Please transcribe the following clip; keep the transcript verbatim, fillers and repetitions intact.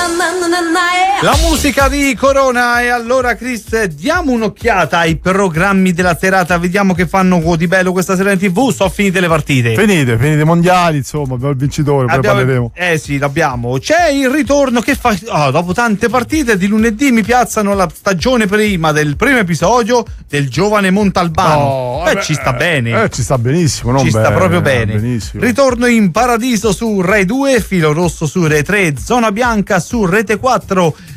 La musica di Corona. E allora Chris, diamo un'occhiata ai programmi della serata, vediamo che fanno di bello questa sera in tv. Sono finite le partite, finite, finite i mondiali, insomma, abbiamo il vincitore, poi abbiamo, parleremo. Eh sì, l'abbiamo. C'è il ritorno che fa oh, dopo tante partite di lunedì mi piazzano la stagione prima del primo episodio del Giovane Montalbano. Oh, Beh, beh, ci sta bene. Eh, ci sta benissimo, non Ci bene, sta proprio bene. Benissimo. Ritorno in Paradiso su Rai due, Filo Rosso su Rai tre, Zona Bianca su Rete quattro,